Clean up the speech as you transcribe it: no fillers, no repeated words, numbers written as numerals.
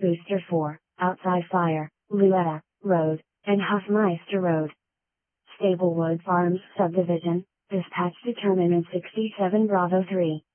Booster 4, Outside Fire, Luetta Road, and Hofmeister Road. Stablewood Farms Subdivision, dispatch determinant 67 Bravo 3.